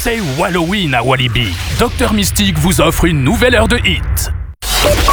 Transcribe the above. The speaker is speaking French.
C'est Halloween à Walibi. Dr Mystique vous offre une nouvelle heure de hit.